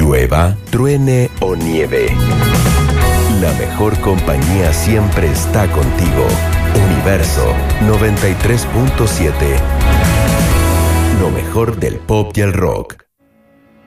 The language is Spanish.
Llueva, truene o nieve. La mejor compañía siempre está contigo. Universo 93.7. Lo mejor del pop y el rock.